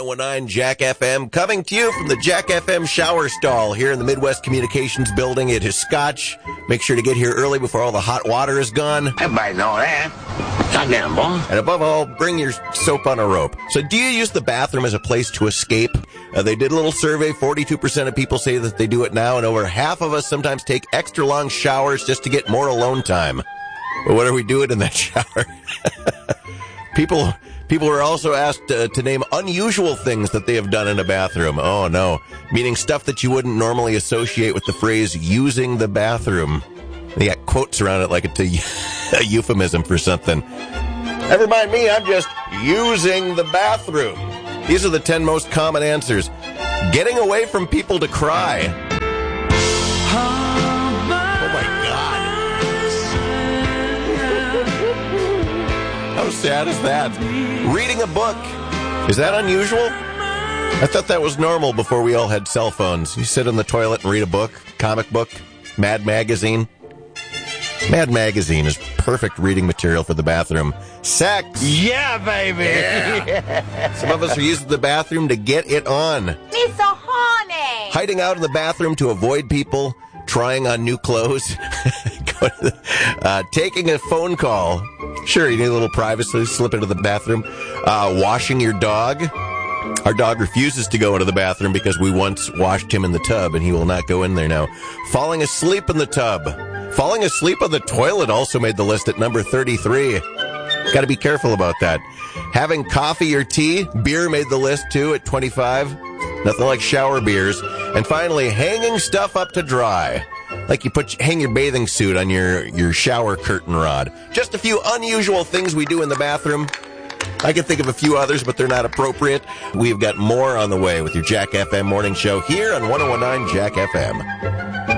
1019 Jack FM, coming to you from the Jack FM shower stall here in the Midwest Communications Building. It is Scotch. Make sure to get here early before all the hot water is gone. Everybody know that. Goddamn, boy. And above all, bring your soap on a rope. So do you use the bathroom as a place to escape? They did a little survey. 42% of people say that they do it now, and over half of us sometimes take extra long showers just to get more alone time. But what are we doing in that shower? People are also asked to name unusual things that they have done in a bathroom. Oh, no. Meaning stuff that you wouldn't normally associate with the phrase using the bathroom. They got quotes around it like it's a euphemism for something. Never mind me, I'm just using the bathroom. These are the 10 most common answers. Getting away from people to cry. Oh, my God. How sad is that? Reading a book. Is that unusual? I thought that was normal before we all had cell phones. You sit in the toilet and read a book, comic book, Mad Magazine. Mad Magazine is perfect reading material for the bathroom. Sex. Yeah, baby. Yeah. Some of us are using the bathroom to get it on. Me so horny. Hiding out in the bathroom to avoid people. Trying on new clothes. Taking a phone call. Sure, you need a little privacy. Slip into the bathroom. Washing your dog. Our dog refuses to go into the bathroom because we once washed him in the tub, and he will not go in there now. Falling asleep in the tub. Falling asleep on the toilet also made the list at number 33. Got to be careful about that. Having coffee or tea. Beer made the list, too, at 25. Nothing like shower beers. And finally, hanging stuff up to dry. Like you hang your bathing suit on your shower curtain rod. Just a few unusual things we do in the bathroom. I can think of a few others, but they're not appropriate. We've got more on the way with your Jack FM morning show here on 1019 Jack FM.